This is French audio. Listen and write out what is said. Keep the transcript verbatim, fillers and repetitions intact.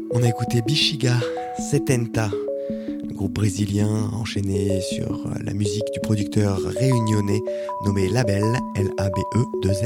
On a écouté Bexiga, Setenta, le groupe brésilien enchaîné sur la musique du producteur réunionnais nommé Label, L A B E deux L.